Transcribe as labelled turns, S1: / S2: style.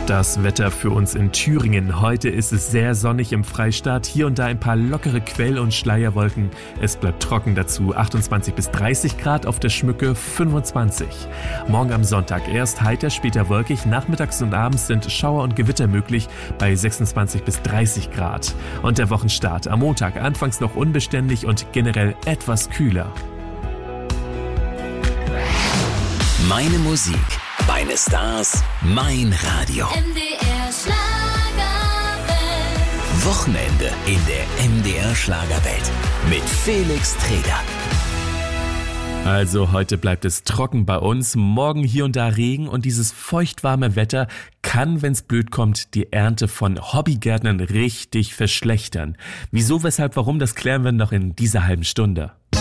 S1: Das Wetter für uns in Thüringen. Heute ist es sehr sonnig im Freistaat. Hier und da ein paar lockere Quell- und Schleierwolken. Es bleibt trocken, dazu 28 bis 30 Grad, auf der Schmücke 25. Morgen am Sonntag erst heiter, später wolkig. Nachmittags und abends sind Schauer und Gewitter möglich bei 26 bis 30 Grad. Und der Wochenstart am Montag anfangs noch unbeständig und generell etwas kühler.
S2: Meine Musik, meine Stars, mein Radio.
S3: MDR Schlagerwelt.
S2: Wochenende in der MDR Schlagerwelt mit Felix Treder.
S1: Also heute bleibt es trocken bei uns, morgen hier und da Regen und dieses feuchtwarme Wetter kann, wenn's blöd kommt, die Ernte von Hobbygärtnern richtig verschlechtern. Wieso, weshalb, warum, das klären wir noch in dieser halben Stunde.